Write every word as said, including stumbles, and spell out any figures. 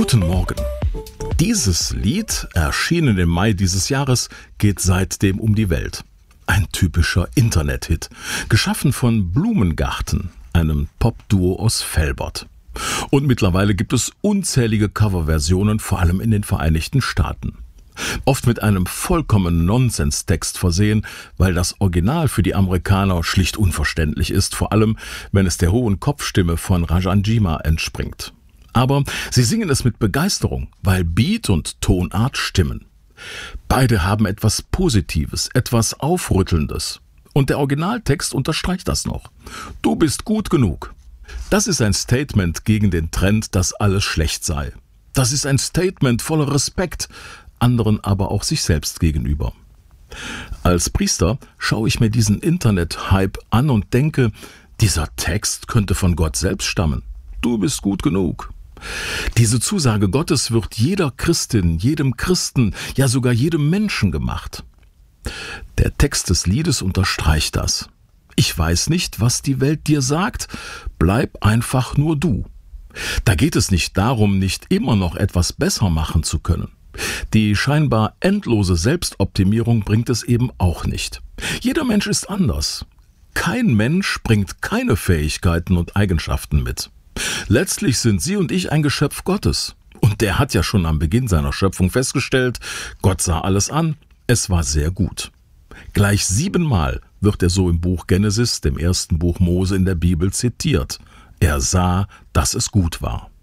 Guten Morgen. Dieses Lied, erschienen im Mai dieses Jahres, geht seitdem um die Welt. Ein typischer Internet-Hit, geschaffen von Blumengarten, einem Popduo aus Velbert. Und mittlerweile gibt es unzählige Coverversionen, vor allem in den Vereinigten Staaten. Oft mit einem vollkommen Nonsenstext versehen, weil das Original für die Amerikaner schlicht unverständlich ist, vor allem wenn es der hohen Kopfstimme von Rajanjima entspringt. Aber sie singen es mit Begeisterung, weil Beat und Tonart stimmen. Beide haben etwas Positives, etwas Aufrüttelndes. Und der Originaltext unterstreicht das noch. Du bist gut genug. Das ist ein Statement gegen den Trend, dass alles schlecht sei. Das ist ein Statement voller Respekt, anderen aber auch sich selbst gegenüber. Als Priester schaue ich mir diesen Internet-Hype an und denke, dieser Text könnte von Gott selbst stammen. Du bist gut genug. Diese Zusage Gottes wird jeder Christin, jedem Christen, ja sogar jedem Menschen gemacht. Der Text des Liedes unterstreicht das. Ich weiß nicht, was die Welt dir sagt, bleib einfach nur du. Da geht es nicht darum, nicht immer noch etwas besser machen zu können. Die scheinbar endlose Selbstoptimierung bringt es eben auch nicht. Jeder Mensch ist anders. Kein Mensch bringt keine Fähigkeiten und Eigenschaften mit. Letztlich sind Sie und ich ein Geschöpf Gottes. Und der hat ja schon am Beginn seiner Schöpfung festgestellt, Gott sah alles an, es war sehr gut. Gleich siebenmal wird er so im Buch Genesis, dem ersten Buch Mose in der Bibel, zitiert. Er sah, dass es gut war.